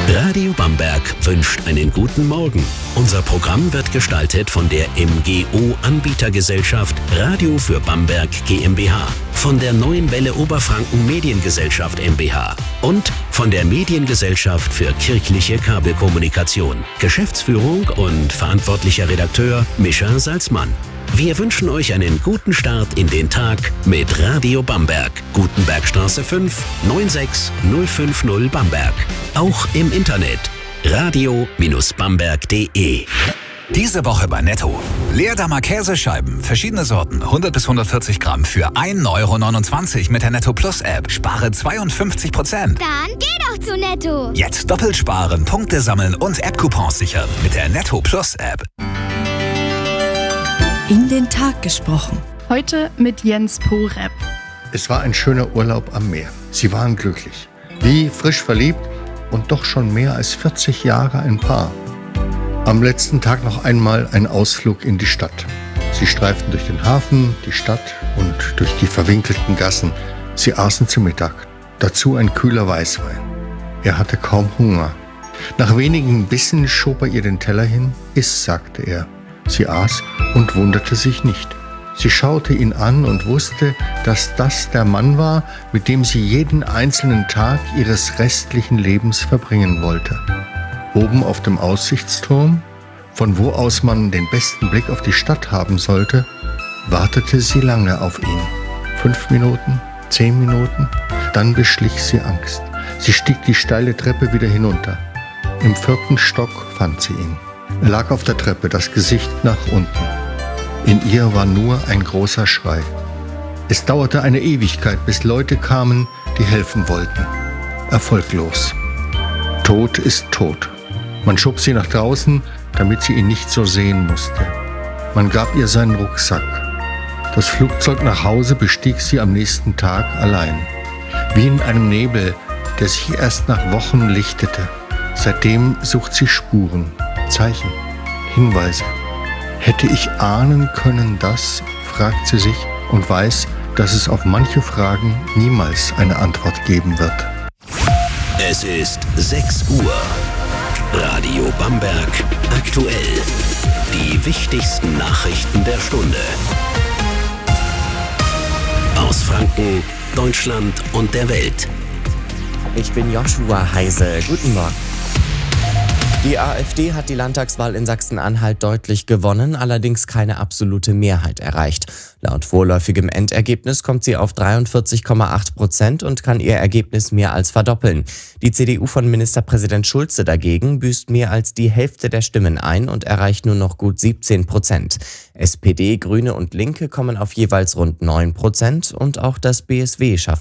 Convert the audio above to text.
Radio Bamberg wünscht einen guten Morgen. Unser Programm wird gestaltet von der MGO Anbietergesellschaft Radio für Bamberg GmbH, von der Neuen Welle Oberfranken Mediengesellschaft MbH und von der Mediengesellschaft für kirchliche Kabelkommunikation. Geschäftsführung und verantwortlicher Redakteur Mischa Salzmann. Wir wünschen euch einen guten Start in den Tag mit Radio Bamberg. Gutenbergstraße 5, 96050 Bamberg. Auch im Internet radio-bamberg.de. Diese Woche bei Netto. Leerdammer Käsescheiben, verschiedene Sorten, 100 bis 140 Gramm für 1,29 € mit der Netto Plus App. Spare 52%. Dann geh doch zu Netto. Jetzt doppelt sparen, Punkte sammeln und App-Coupons sichern mit der Netto Plus App. In den Tag gesprochen. Heute mit Jens Porep. Es war ein schöner Urlaub am Meer. Sie waren glücklich, wie frisch verliebt und doch schon mehr als 40 Jahre ein Paar. Am letzten Tag noch einmal ein Ausflug in die Stadt. Sie streiften durch den Hafen, die Stadt und durch die verwinkelten Gassen. Sie aßen zu Mittag. Dazu ein kühler Weißwein. Er hatte kaum Hunger. Nach wenigen Bissen schob er ihr den Teller hin. Iss, sagte er. Sie aß und wunderte sich nicht. Sie schaute ihn an und wusste, dass das der Mann war, mit dem sie jeden einzelnen Tag ihres restlichen Lebens verbringen wollte. Oben auf dem Aussichtsturm, von wo aus man den besten Blick auf die Stadt haben sollte, wartete sie lange auf ihn. 5 Minuten, 10 Minuten, dann beschlich sie Angst. Sie stieg die steile Treppe wieder hinunter. Im 4. Stock fand sie ihn. Er lag auf der Treppe, das Gesicht nach unten. In ihr war nur ein großer Schrei. Es dauerte eine Ewigkeit, bis Leute kamen, die helfen wollten. Erfolglos. Tod ist tot. Man schob sie nach draußen, damit sie ihn nicht so sehen musste. Man gab ihr seinen Rucksack. Das Flugzeug nach Hause bestieg sie am nächsten Tag allein. Wie in einem Nebel, der sich erst nach Wochen lichtete. Seitdem sucht sie Spuren, Zeichen, Hinweise. Hätte ich ahnen können, dass, fragt sie sich und weiß, dass es auf manche Fragen niemals eine Antwort geben wird. Es ist 6 Uhr. Radio Bamberg aktuell. Die wichtigsten Nachrichten der Stunde. Aus Franken, Deutschland und der Welt. Ich bin Joshua Heise. Guten Morgen. Die AfD hat die Landtagswahl in Sachsen-Anhalt deutlich gewonnen, allerdings keine absolute Mehrheit erreicht. Laut vorläufigem Endergebnis kommt sie auf 43,8% und kann ihr Ergebnis mehr als verdoppeln. Die CDU von Ministerpräsident Schulze dagegen büßt mehr als die Hälfte der Stimmen ein und erreicht nur noch gut 17%. SPD, Grüne und Linke kommen auf jeweils rund 9% und auch das BSW schafft